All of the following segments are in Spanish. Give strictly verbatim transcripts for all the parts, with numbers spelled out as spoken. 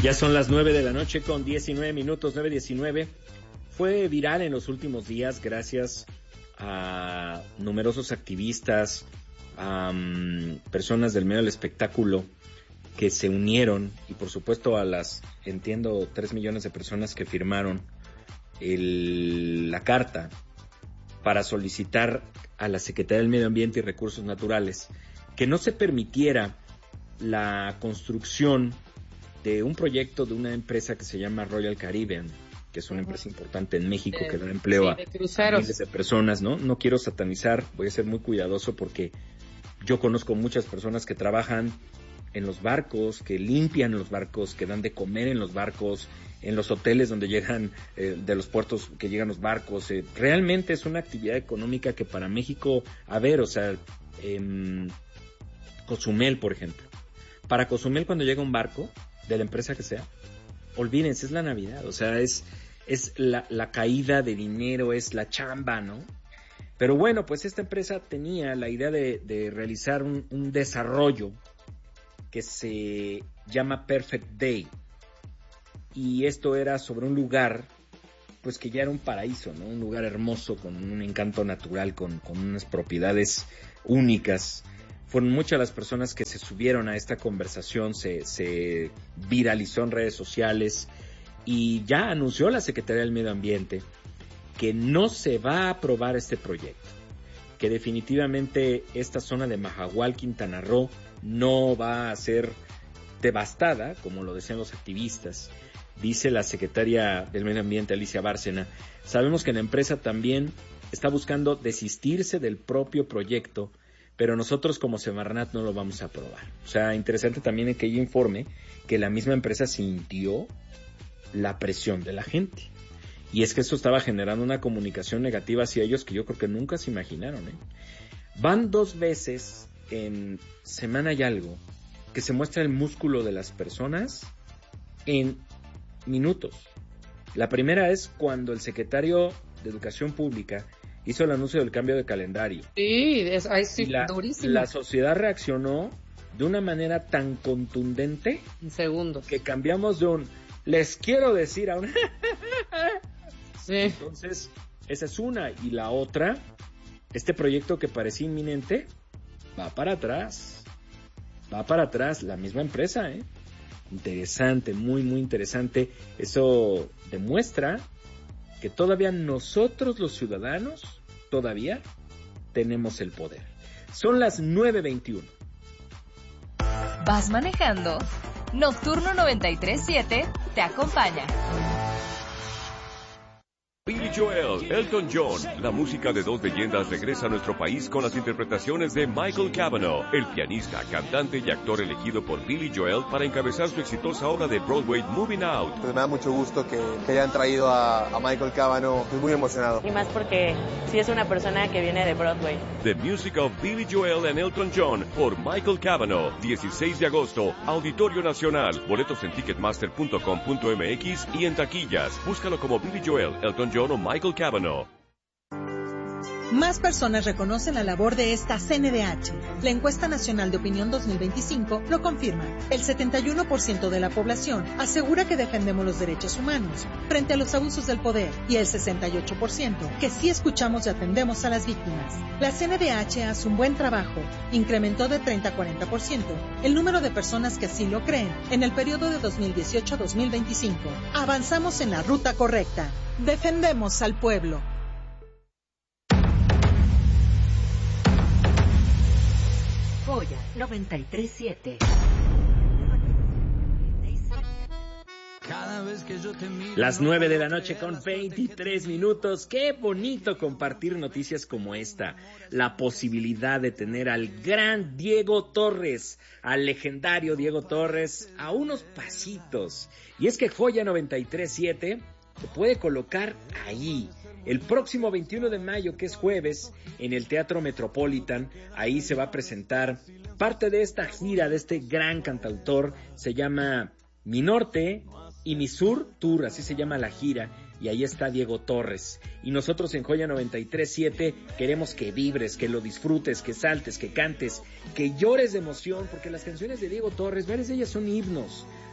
Ya son las nueve de la noche con diecinueve minutos, nueve diecinueve. Fue viral en los últimos días gracias a numerosos activistas, a um, personas del medio del espectáculo que se unieron y por supuesto a las, entiendo, tres millones de personas que firmaron el, la carta para solicitar a la Secretaría del Medio Ambiente y Recursos Naturales que no se permitiera la construcción de un proyecto de una empresa que se llama Royal Caribbean, que es una empresa importante en México que da empleo a, a miles de personas, ¿no? No quiero satanizar, voy a ser muy cuidadoso porque yo conozco muchas personas que trabajan en los barcos, que limpian los barcos, que dan de comer en los barcos, en los hoteles donde llegan, eh, de los puertos que llegan los barcos. Eh, realmente es una actividad económica que para México, a ver, o sea, eh, Cozumel, por ejemplo. Para Cozumel, cuando llega un barco, de la empresa que sea, olvídense, es la Navidad, o sea, es, es la, la caída de dinero, es la chamba, ¿no? Pero bueno, pues esta empresa tenía la idea de, de realizar un, un desarrollo que se llama Perfect Day, y esto era sobre un lugar, pues que ya era un paraíso, ¿no? Un lugar hermoso, con un encanto natural, con, con unas propiedades únicas. Fueron muchas las personas que se subieron a esta conversación, se, se viralizó en redes sociales y ya anunció la Secretaría del Medio Ambiente que no se va a aprobar este proyecto, que definitivamente esta zona de Mahahual, Quintana Roo, no va a ser devastada, como lo decían los activistas. Dice la Secretaria del Medio Ambiente, Alicia Bárcena, sabemos que la empresa también está buscando desistirse del propio proyecto, pero nosotros como Semarnat no lo vamos a aprobar. O sea, interesante también en que ella informe que la misma empresa sintió la presión de la gente. Y es que eso estaba generando una comunicación negativa hacia ellos que yo creo que nunca se imaginaron, ¿eh? Van dos veces en semana y algo que se muestra el músculo de las personas en minutos. La primera es cuando el secretario de Educación Pública hizo el anuncio del cambio de calendario. Sí, es, es sí, la, durísimo. La sociedad reaccionó de una manera tan contundente en segundos que cambiamos de un les quiero decir a un sí. Entonces, esa es una. Y la otra, este proyecto que parecía inminente va para atrás. Va para atrás la misma empresa, ¿eh? Interesante, muy, muy interesante. Eso demuestra que todavía nosotros los ciudadanos, todavía tenemos el poder. Son las nueve veintiuno. ¿Vas manejando? Nocturno noventa y tres siete te acompaña. Billy Joel, Elton John, la música de dos leyendas regresa a nuestro país con las interpretaciones de Michael Cavanaugh, el pianista, cantante y actor elegido por Billy Joel para encabezar su exitosa obra de Broadway Moving Out. Pues me da mucho gusto que, que hayan traído a, a Michael Cavanaugh, estoy muy emocionado. Y más porque sí es una persona que viene de Broadway. The Music of Billy Joel and Elton John por Michael Cavanaugh, dieciséis de agosto, Auditorio Nacional, boletos en ticketmaster punto com punto m x y en taquillas. Búscalo como Billy Joel, Elton John o Michael Cavanaugh. Más personas reconocen la labor de esta C N D H. La encuesta nacional de opinión dos mil veinticinco lo confirma. El setenta y uno por ciento de la población asegura que defendemos los derechos humanos frente a los abusos del poder y el sesenta y ocho por ciento que sí escuchamos y atendemos a las víctimas. La C N D H hace un buen trabajo. Incrementó de treinta a cuarenta por ciento el número de personas que así lo creen en el periodo de dos mil dieciocho a dos mil veinticinco. Avanzamos en la ruta correcta. Defendemos al pueblo. Joya noventa y tres siete. Las nueve de la noche con veintitrés minutos. Qué bonito compartir noticias como esta. La posibilidad de tener al gran Diego Torres, al legendario Diego Torres, a unos pasitos. Y es que Joya noventa y tres siete se puede colocar ahí. El próximo veintiuno de mayo, que es jueves, en el Teatro Metropolitan, ahí se va a presentar parte de esta gira de este gran cantautor. Se llama Mi Norte y Mi Sur Tour, así se llama la gira, y ahí está Diego Torres. Y nosotros en Joya noventa y tres siete queremos que vibres, que lo disfrutes, que saltes, que cantes, que llores de emoción, porque las canciones de Diego Torres, varias de ellas son himnos.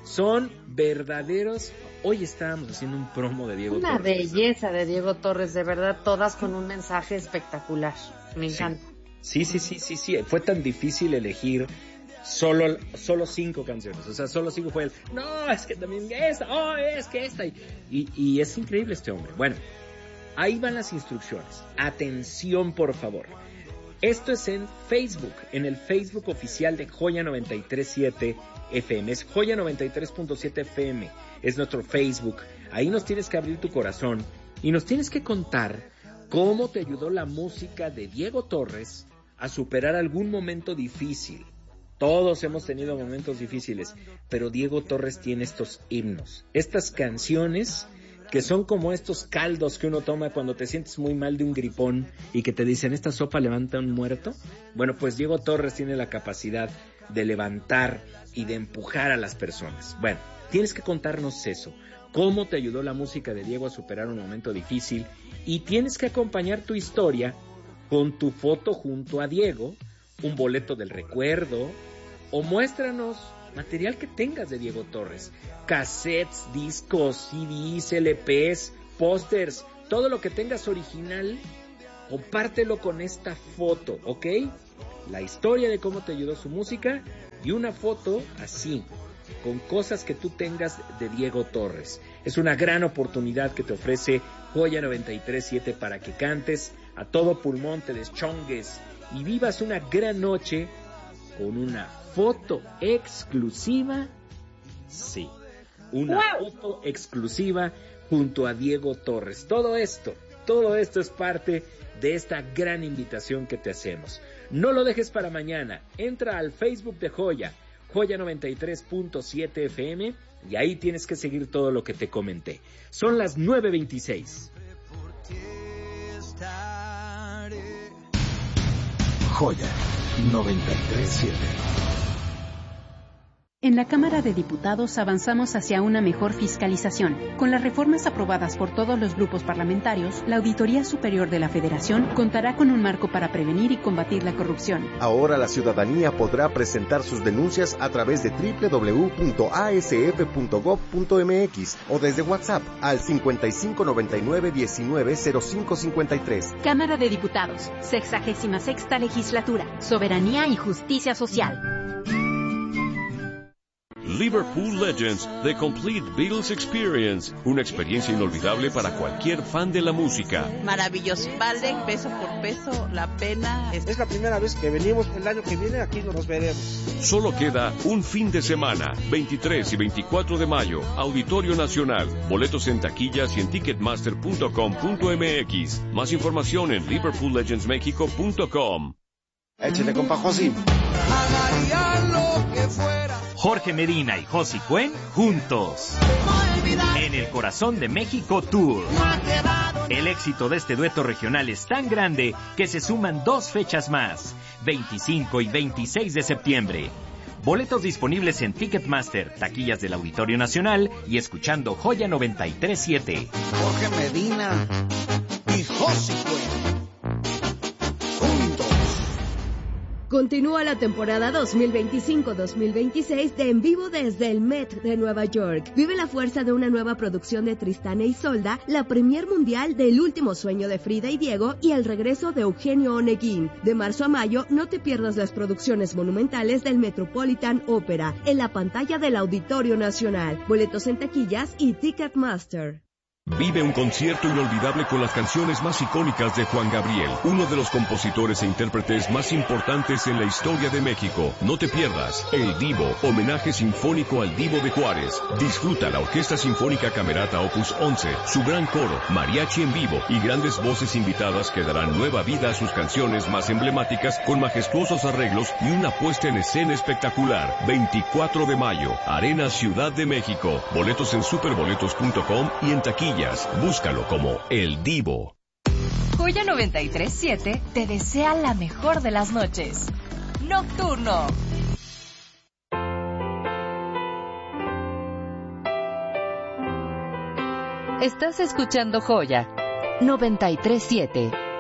Son verdaderos. Hoy estábamos haciendo un promo de Diego Una Torres. belleza de Diego Torres, de verdad, todas con un mensaje espectacular. Me encanta. Sí, sí, sí, sí, sí. Fue tan difícil elegir solo, solo cinco canciones. O sea, solo cinco fue el, no, es que también esta, oh, es que esta. Y, y, y es increíble este hombre. Bueno, ahí van las instrucciones. Atención, por favor. Esto es en Facebook, en el Facebook oficial de Joya noventa y tres punto siete F M. Es Joya noventa y tres punto siete F M. Es nuestro Facebook. Ahí nos tienes que abrir tu corazón y nos tienes que contar cómo te ayudó la música de Diego Torres a superar algún momento difícil. Todos hemos tenido momentos difíciles, pero Diego Torres tiene estos himnos, estas canciones que son como estos caldos que uno toma cuando te sientes muy mal de un gripón y que te dicen, ¿esta sopa levanta a un muerto? Bueno, pues Diego Torres tiene la capacidad de levantar y de empujar a las personas. Bueno, tienes que contarnos eso, cómo te ayudó la música de Diego a superar un momento difícil, y tienes que acompañar tu historia con tu foto junto a Diego, un boleto del recuerdo, o muéstranos material que tengas de Diego Torres, cassettes, discos, C Ds, L Ps, pósters, todo lo que tengas original, compártelo con esta foto, ¿ok? La historia de cómo te ayudó su música y una foto así, con cosas que tú tengas de Diego Torres. Es una gran oportunidad que te ofrece Joya noventa y tres punto siete para que cantes a todo pulmón, te deschongues y vivas una gran noche con una foto exclusiva. Sí, una wow. foto exclusiva junto a Diego Torres. Todo esto, todo esto es parte de esta gran invitación que te hacemos. No lo dejes para mañana. Entra al Facebook de Joya, Joya noventa y tres punto siete F M, y ahí tienes que seguir todo lo que te comenté. Son las nueve veintiséis. Joya noventa y tres punto siete. En la Cámara de Diputados avanzamos hacia una mejor fiscalización. Con las reformas aprobadas por todos los grupos parlamentarios, la Auditoría Superior de la Federación contará con un marco para prevenir y combatir la corrupción. Ahora la ciudadanía podrá presentar sus denuncias a través de doble u doble u doble u punto a s f punto gob punto m x o desde WhatsApp al cincuenta y cinco noventa y nueve diecinueve cero cinco cincuenta y tres. Cámara de Diputados, sexagésima sexta legislatura, soberanía y justicia social. Liverpool Legends, The Complete Beatles Experience, una experiencia inolvidable para cualquier fan de la música. Maravilloso, vale peso por peso la pena. Es la primera vez que venimos, el año que viene aquí nos veremos. Solo queda un fin de semana, veintitrés y veinticuatro de mayo, Auditorio Nacional. Boletos en taquillas y en ticketmaster punto com punto m x. Más información en liverpool legends mexico punto com. Échale, compa Josi. Jorge Medina y Josi Cuen juntos en el Corazón de México Tour. El éxito de este dueto regional es tan grande que se suman dos fechas más, veinticinco y veintiséis de septiembre. Boletos disponibles en Ticketmaster, taquillas del Auditorio Nacional y escuchando Joya noventa y tres punto siete. Jorge Medina y Josi Cuen. Continúa la temporada dos mil veinticinco dos mil veintiséis de En Vivo desde el Met de Nueva York. Vive la fuerza de una nueva producción de Tristán e Isolda, la premier mundial del Último Sueño de Frida y Diego y el regreso de Eugenio Oneguín. De marzo a mayo, no te pierdas las producciones monumentales del Metropolitan Opera en la pantalla del Auditorio Nacional. Boletos en taquillas y Ticketmaster. Vive un concierto inolvidable con las canciones más icónicas de Juan Gabriel, uno de los compositores e intérpretes más importantes en la historia de México. No te pierdas El Divo, homenaje sinfónico al Divo de Juárez. Disfruta la Orquesta Sinfónica Camerata Opus once, su gran coro, mariachi en vivo y grandes voces invitadas que darán nueva vida a sus canciones más emblemáticas con majestuosos arreglos y una puesta en escena espectacular. veinticuatro de mayo, Arena Ciudad de México. Boletos en superboletos punto com y en taquilla. Búscalo como El Divo. Joya noventa y tres punto siete te desea la mejor de las noches. Nocturno. Estás escuchando Joya noventa y tres punto siete.